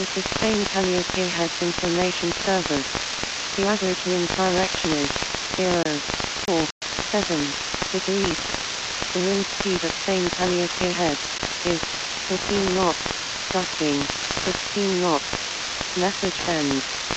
This is Spain Calliope Heads Information Service. The average wind direction is 0.47 degrees. The wind speed at Spain Calliope Heads is 14 knots, gusting 16 knots. Message ends.